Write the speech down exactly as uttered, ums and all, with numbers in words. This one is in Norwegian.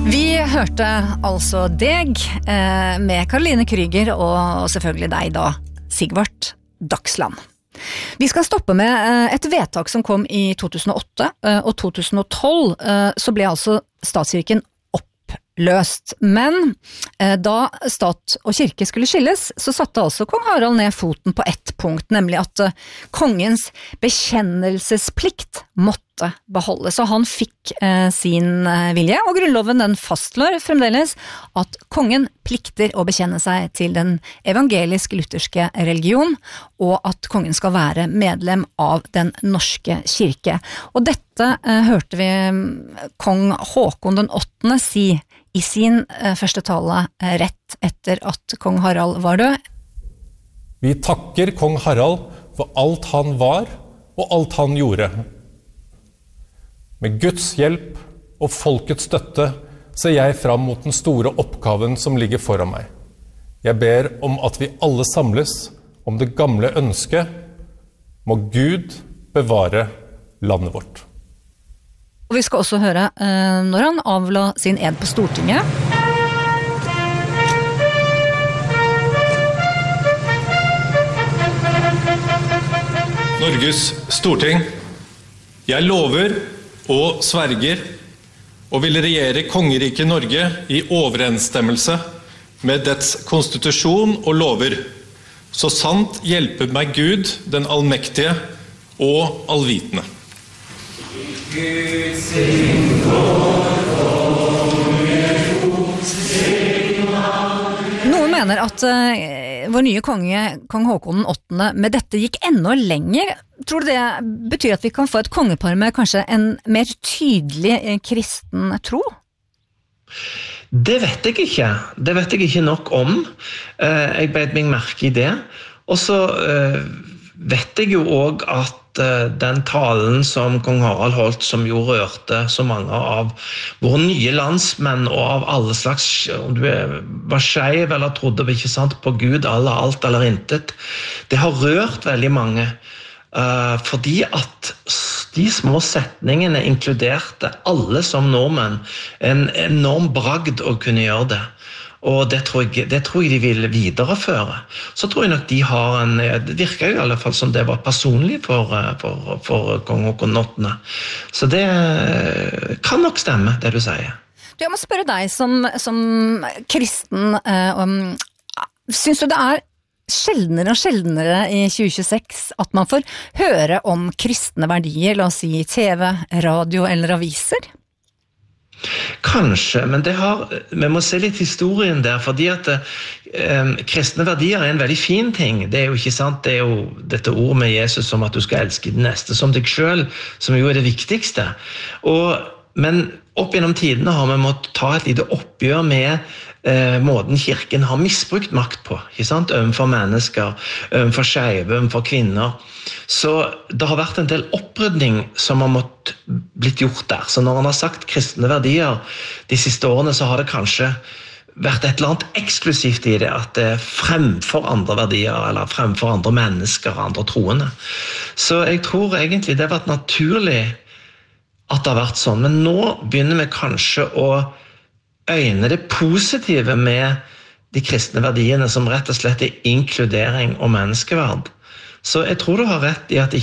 Vi hørte altså deg eh, med Caroline Krüger og selvfølgelig deg da, Sigvart Dagsland. Vi skal stoppe med eh, et vedtak som kom i to tusen og åtte eh, og to tusen og tolv, eh, så ble altså statskirken oppløst. Men eh, da stat og kirke skulle skilles, så satte altså kong Harald ned foten på ett punkt, nemlig at eh, kongens bekjennelsesplikt måtte beholde. Så han fikk eh, sin eh, vilje, og grunnloven den fastslår fremdeles at kongen plikter å bekjenne seg til den evangelisk-lutherske religion, og at kongen skal være medlem av den norske kirke. Og dette eh, hørte vi kong Håkon den åttende si i sin eh, første tale eh, rett etter at kong Harald var død. Vi takker kong Harald for alt han var og alt han gjorde. Med Guds hjelp og folkets støtte ser jeg fram mot den store oppgaven som ligger foran meg. Jeg ber om at vi alle samles om det gamle ønsket. Må Gud bevare landet vårt. Og vi skal også høre eh, når han avla sin ed på Stortinget. Norges Storting, jeg lover og sverger og vil regjere kongeriket Norge i overensstemmelse med dets konstitusjon og lover, så sant hjelper meg Gud, den allmektige og allvitende. Gud sing Noen mener at uh, vår nye konge, kong Håkon den åttende, med dette gikk enda lenger. Tror du det betyr at vi kan få et kongepar med kanskje en mer tydelig uh, kristen tro? Det vet jeg ikke. Det vet jeg ikke nok om. Uh, jeg bet meg merke i det. Og så uh, vet jeg jo også at den talen som kong Harald holdt, som jo rørte så mange av våre nye landsmenn og av alle slags, om du var skeiv eller trodde ikke sant, på Gud, alle, alt eller intet, det har rørt veldig mange, uh, fordi at de små setningene inkluderte alle som nordmenn, en enorm bragd å kunne gjøre det. Og det tror, jeg, det tror jeg de vil videreføre. Så tror jeg nok de har en, det virker jo i alle fall som det var personlig for, for, for kong Håkon den åttende. Så det kan nok stemme, det du sier. Du, jeg må spørre deg som, som kristen, eh, om, synes du det er sjeldnere og sjeldnere i tjue tjueseks at man får høre om kristne verdier, la oss si T V, radio eller aviser? Kanskje, men det har, vi må se litt historien der, fordi at eh, kristne verdier er en veldig fin ting. Det er jo ikke sant, det er jo dette ordet med Jesus om at du skal elske den neste som deg selv, som jo er det viktigste. Og, men opp gjennom tidene har vi måttet ta et lite oppgjør med eh, måten kirken har misbrukt makt på, ikke sant? Overfor mennesker, overfor skeive, overfor kvinner. Så det har vært en del opprydning som har måttet blitt gjort der. Så når han har sagt kristne verdier de siste årene, så har det kanskje vært et eller annet eksklusivt i det, at det er fremfor andre verdier, eller fremfor andre mennesker, andre troende. Så jeg tror egentlig det har vært naturlig at det har vært sånn, men nå begynner vi kanskje å øyne det positive med de kristne verdiene, som rett og slett er inkludering og menneskeverd. Så jeg tror du har rett i at